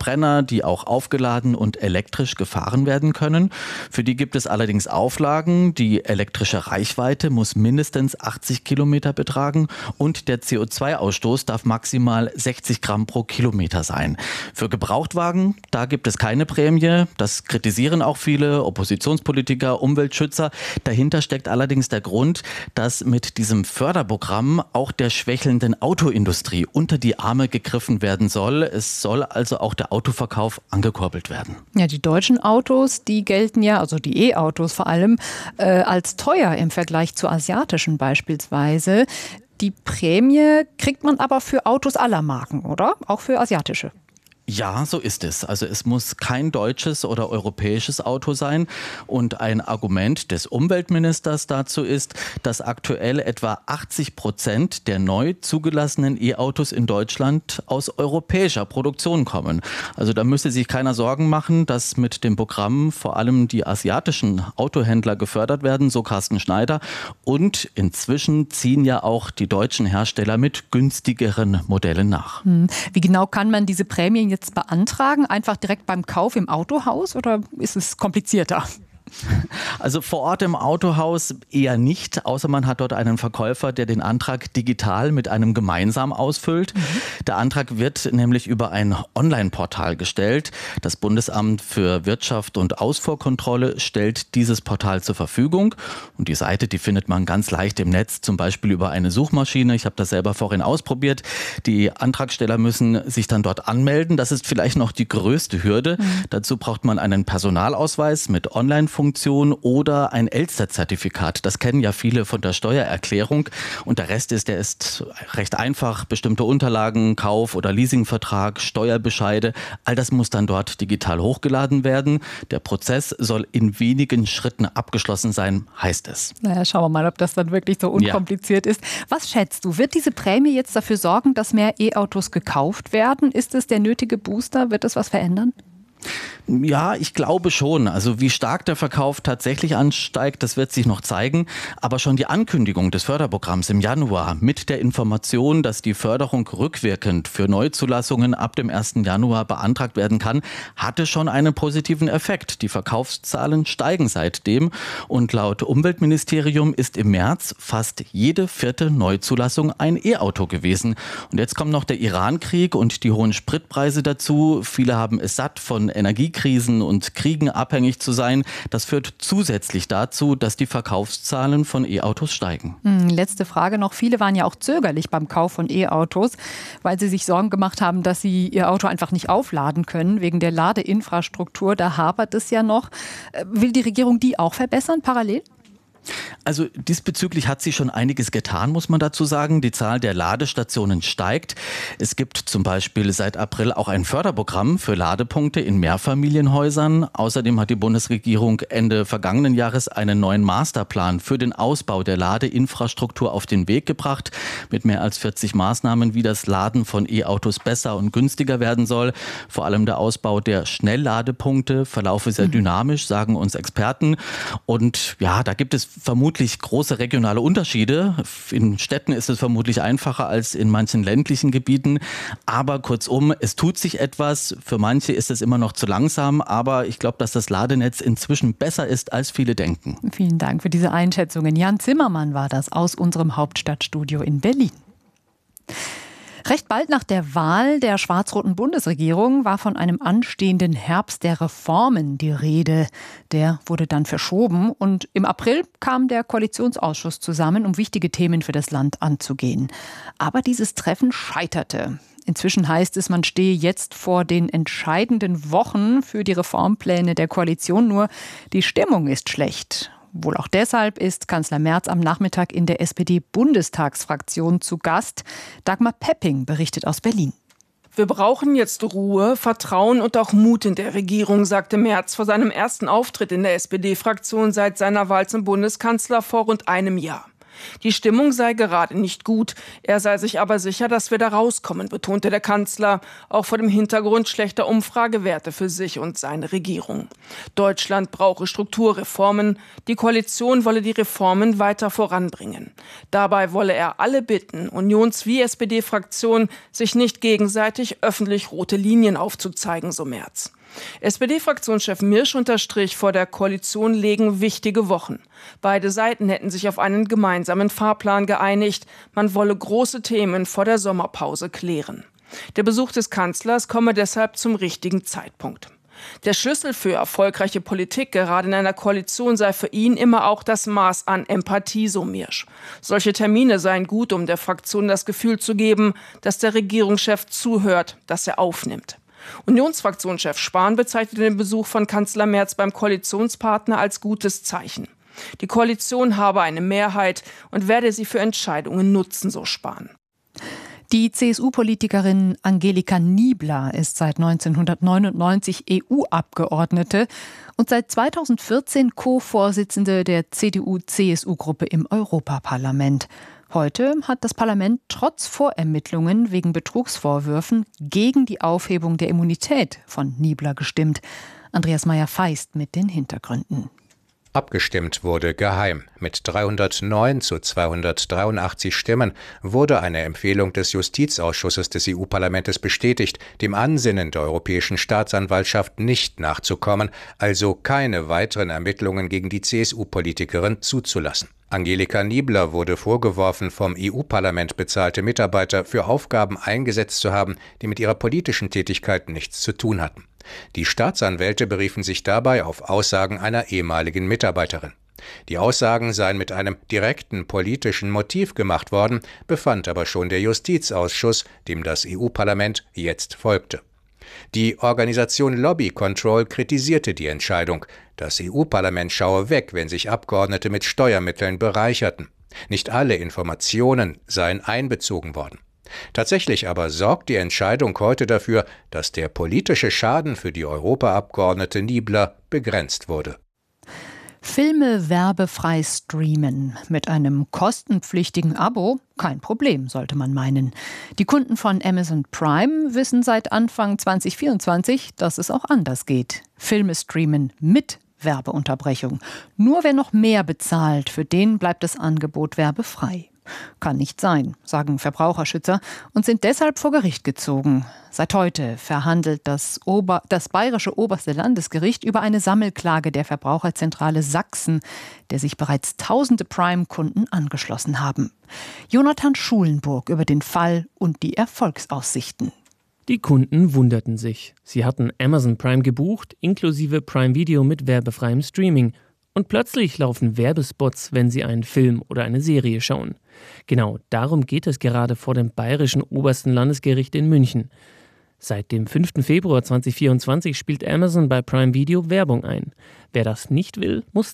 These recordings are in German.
Verbrenner, die auch aufgeladen und elektrisch gefahren werden können. Für die gibt es allerdings Auflagen. Die elektrische Reichweite muss mindestens 80 Kilometer betragen und der CO2-Ausstoß darf maximal 60 Gramm pro Kilometer sein. Für Gebrauchtwagen, da gibt es keine Prämie. Das kritisieren auch viele Oppositionspolitiker, Umweltschützer. Dahinter steckt allerdings der Grund, dass mit diesem Förderprogramm auch der schwächelnden Autoindustrie unter die Arme gegriffen werden soll. Es soll also auch der Autoverkauf angekurbelt werden. Ja, die deutschen Autos, die gelten ja, also die E-Autos vor allem, als teuer im Vergleich zu asiatischen beispielsweise. Die Prämie kriegt man aber für Autos aller Marken, oder? Auch für asiatische? Ja, so ist es. Also es muss kein deutsches oder europäisches Auto sein. Und ein Argument des Umweltministers dazu ist, dass aktuell etwa 80% der neu zugelassenen E-Autos in Deutschland aus europäischer Produktion kommen. Also da müsste sich keiner Sorgen machen, dass mit dem Programm vor allem die asiatischen Autohändler gefördert werden, so Carsten Schneider. Und inzwischen ziehen ja auch die deutschen Hersteller mit günstigeren Modellen nach. Wie genau kann man diese Prämien jetzt beantragen? Einfach direkt beim Kauf im Autohaus oder ist es komplizierter? Also vor Ort im Autohaus eher nicht, außer man hat dort einen Verkäufer, der den Antrag digital mit einem gemeinsam ausfüllt. Der Antrag wird nämlich über ein Online-Portal gestellt. Das Bundesamt für Wirtschaft und Ausfuhrkontrolle stellt dieses Portal zur Verfügung. Und die Seite, die findet man ganz leicht im Netz, zum Beispiel über eine Suchmaschine. Ich habe das selber vorhin ausprobiert. Die Antragsteller müssen sich dann dort anmelden. Das ist vielleicht noch die größte Hürde. Dazu braucht man einen Personalausweis mit Online-Funktion oder ein Elster-Zertifikat. Das kennen ja viele von der Steuererklärung. Und der Rest ist recht einfach. Bestimmte Unterlagen, Kauf- oder Leasingvertrag, Steuerbescheide. All das muss dann dort digital hochgeladen werden. Der Prozess soll in wenigen Schritten abgeschlossen sein, heißt es. Naja, schauen wir mal, ob das dann wirklich so unkompliziert ist. Was schätzt du? Wird diese Prämie jetzt dafür sorgen, dass mehr E-Autos gekauft werden? Ist es der nötige Booster? Wird es was verändern? Ja, ich glaube schon. Also wie stark der Verkauf tatsächlich ansteigt, das wird sich noch zeigen. Aber schon die Ankündigung des Förderprogramms im Januar mit der Information, dass die Förderung rückwirkend für Neuzulassungen ab dem 1. Januar beantragt werden kann, hatte schon einen positiven Effekt. Die Verkaufszahlen steigen seitdem. Und laut Umweltministerium ist im März fast jede 4. Neuzulassung ein E-Auto gewesen. Und jetzt kommt noch der Iran-Krieg und die hohen Spritpreise dazu. Viele haben es satt, von Energiekrisen und Kriegen abhängig zu sein. Das führt zusätzlich dazu, dass die Verkaufszahlen von E-Autos steigen. Letzte Frage noch. Viele waren ja auch zögerlich beim Kauf von E-Autos, weil sie sich Sorgen gemacht haben, dass sie ihr Auto einfach nicht aufladen können wegen der Ladeinfrastruktur. Da hapert es ja noch. Will die Regierung die auch verbessern parallel? Also diesbezüglich hat sie schon einiges getan, muss man dazu sagen. Die Zahl der Ladestationen steigt. Es gibt zum Beispiel seit April auch ein Förderprogramm für Ladepunkte in Mehrfamilienhäusern. Außerdem hat die Bundesregierung Ende vergangenen Jahres einen neuen Masterplan für den Ausbau der Ladeinfrastruktur auf den Weg gebracht. Mit mehr als 40 Maßnahmen, wie das Laden von E-Autos besser und günstiger werden soll. Vor allem der Ausbau der Schnellladepunkte verlaufe sehr dynamisch, sagen uns Experten. Und ja, da gibt es vermutlich große regionale Unterschiede. In Städten ist es vermutlich einfacher als in manchen ländlichen Gebieten. Aber kurzum, es tut sich etwas. Für manche ist es immer noch zu langsam. Aber ich glaube, dass das Ladenetz inzwischen besser ist, als viele denken. Vielen Dank für diese Einschätzungen. Jan Zimmermann war das aus unserem Hauptstadtstudio in Berlin. Recht bald nach der Wahl der schwarz-roten Bundesregierung war von einem anstehenden Herbst der Reformen die Rede. Der wurde dann verschoben und im April kam der Koalitionsausschuss zusammen, um wichtige Themen für das Land anzugehen. Aber dieses Treffen scheiterte. Inzwischen heißt es, man stehe jetzt vor den entscheidenden Wochen für die Reformpläne der Koalition, nur die Stimmung ist schlecht. Wohl auch deshalb ist Kanzler Merz am Nachmittag in der SPD-Bundestagsfraktion zu Gast. Dagmar Pepping berichtet aus Berlin. Wir brauchen jetzt Ruhe, Vertrauen und auch Mut in der Regierung, sagte Merz vor seinem ersten Auftritt in der SPD-Fraktion seit seiner Wahl zum Bundeskanzler vor rund einem Jahr. Die Stimmung sei gerade nicht gut. Er sei sich aber sicher, dass wir da rauskommen, betonte der Kanzler, auch vor dem Hintergrund schlechter Umfragewerte für sich und seine Regierung. Deutschland brauche Strukturreformen. Die Koalition wolle die Reformen weiter voranbringen. Dabei wolle er alle bitten, Unions- wie SPD-Fraktion, sich nicht gegenseitig öffentlich rote Linien aufzuzeigen, so Merz. SPD-Fraktionschef Mirsch unterstrich, vor der Koalition lägen wichtige Wochen. Beide Seiten hätten sich auf einen gemeinsamen Fahrplan geeinigt. Man wolle große Themen vor der Sommerpause klären. Der Besuch des Kanzlers komme deshalb zum richtigen Zeitpunkt. Der Schlüssel für erfolgreiche Politik, gerade in einer Koalition, sei für ihn immer auch das Maß an Empathie, so Mirsch. Solche Termine seien gut, um der Fraktion das Gefühl zu geben, dass der Regierungschef zuhört, dass er aufnimmt. Unionsfraktionschef Spahn bezeichnete den Besuch von Kanzler Merz beim Koalitionspartner als gutes Zeichen. Die Koalition habe eine Mehrheit und werde sie für Entscheidungen nutzen, so Spahn. Die CSU-Politikerin Angelika Niebler ist seit 1999 EU-Abgeordnete und seit 2014 Co-Vorsitzende der CDU-CSU-Gruppe im Europaparlament. Heute hat das Parlament trotz Vorermittlungen wegen Betrugsvorwürfen gegen die Aufhebung der Immunität von Niebler gestimmt. Andreas Meyer-Feist mit den Hintergründen. Abgestimmt wurde geheim. Mit 309 zu 283 Stimmen wurde eine Empfehlung des Justizausschusses des EU-Parlaments bestätigt, dem Ansinnen der Europäischen Staatsanwaltschaft nicht nachzukommen, also keine weiteren Ermittlungen gegen die CSU-Politikerin zuzulassen. Angelika Niebler wurde vorgeworfen, vom EU-Parlament bezahlte Mitarbeiter für Aufgaben eingesetzt zu haben, die mit ihrer politischen Tätigkeit nichts zu tun hatten. Die Staatsanwälte beriefen sich dabei auf Aussagen einer ehemaligen Mitarbeiterin. Die Aussagen seien mit einem direkten politischen Motiv gemacht worden, befand aber schon der Justizausschuss, dem das EU-Parlament jetzt folgte. Die Organisation Lobby Control kritisierte die Entscheidung. Das EU-Parlament schaue weg, wenn sich Abgeordnete mit Steuermitteln bereicherten. Nicht alle Informationen seien einbezogen worden. Tatsächlich aber sorgt die Entscheidung heute dafür, dass der politische Schaden für die Europaabgeordnete Niebler begrenzt wurde. Filme werbefrei streamen mit einem kostenpflichtigen Abo? Kein Problem, sollte man meinen. Die Kunden von Amazon Prime wissen seit Anfang 2024, dass es auch anders geht. Filme streamen mit Werbeunterbrechung. Nur wer noch mehr bezahlt, für den bleibt das Angebot werbefrei. Kann nicht sein, sagen Verbraucherschützer und sind deshalb vor Gericht gezogen. Seit heute verhandelt das Bayerische Oberste Landesgericht über eine Sammelklage der Verbraucherzentrale Sachsen, der sich bereits tausende Prime-Kunden angeschlossen haben. Jonathan Schulenburg über den Fall und die Erfolgsaussichten. Die Kunden wunderten sich. Sie hatten Amazon Prime gebucht, inklusive Prime Video mit werbefreiem Streaming. Und plötzlich laufen Werbespots, wenn sie einen Film oder eine Serie schauen. Genau darum geht es gerade vor dem Bayerischen Obersten Landesgericht in München. Seit dem 5. Februar 2024 spielt Amazon bei Prime Video Werbung ein. Wer das nicht will, muss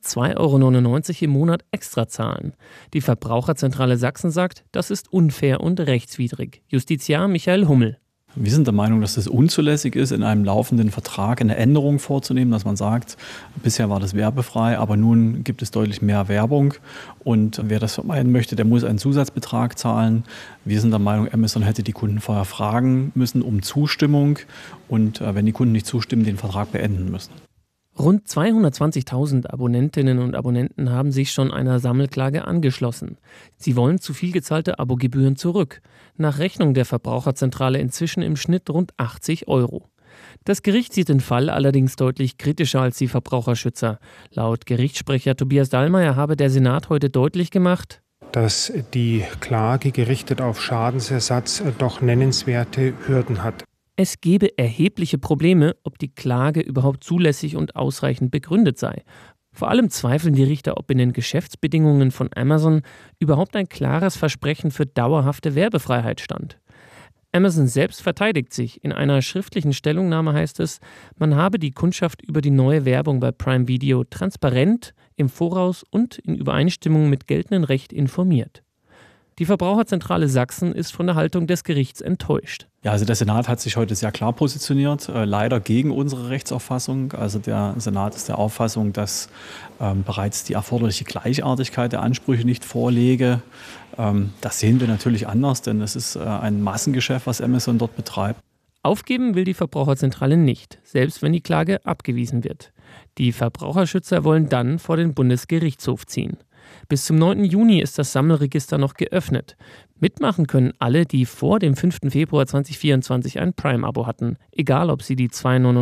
2,99 € im Monat extra zahlen. Die Verbraucherzentrale Sachsen sagt, das ist unfair und rechtswidrig. Justiziar Michael Hummel. Wir sind der Meinung, dass es unzulässig ist, in einem laufenden Vertrag eine Änderung vorzunehmen, dass man sagt, bisher war das werbefrei, aber nun gibt es deutlich mehr Werbung und wer das vermeiden möchte, der muss einen Zusatzbetrag zahlen. Wir sind der Meinung, Amazon hätte die Kunden vorher fragen müssen um Zustimmung und wenn die Kunden nicht zustimmen, den Vertrag beenden müssen. Rund 220.000 Abonnentinnen und Abonnenten haben sich schon einer Sammelklage angeschlossen. Sie wollen zu viel gezahlte Abogebühren zurück. Nach Rechnung der Verbraucherzentrale inzwischen im Schnitt rund 80 €. Das Gericht sieht den Fall allerdings deutlich kritischer als die Verbraucherschützer. Laut Gerichtssprecher Tobias Dallmayr habe der Senat heute deutlich gemacht, dass die Klage gerichtet auf Schadensersatz doch nennenswerte Hürden hat. Es gebe erhebliche Probleme, ob die Klage überhaupt zulässig und ausreichend begründet sei. Vor allem zweifeln die Richter, ob in den Geschäftsbedingungen von Amazon überhaupt ein klares Versprechen für dauerhafte Werbefreiheit stand. Amazon selbst verteidigt sich. In einer schriftlichen Stellungnahme heißt es, man habe die Kundschaft über die neue Werbung bei Prime Video transparent, im Voraus und in Übereinstimmung mit geltendem Recht informiert. Die Verbraucherzentrale Sachsen ist von der Haltung des Gerichts enttäuscht. Ja, also der Senat hat sich heute sehr klar positioniert, leider gegen unsere Rechtsauffassung. Also der Senat ist der Auffassung, dass bereits die erforderliche Gleichartigkeit der Ansprüche nicht vorläge. Das sehen wir natürlich anders, denn es ist ein Massengeschäft, was Amazon dort betreibt. Aufgeben will die Verbraucherzentrale nicht, selbst wenn die Klage abgewiesen wird. Die Verbraucherschützer wollen dann vor den Bundesgerichtshof ziehen. Bis zum 9. Juni ist das Sammelregister noch geöffnet. Mitmachen können alle, die vor dem 5. Februar 2024 ein Prime-Abo hatten, egal ob sie die 2,99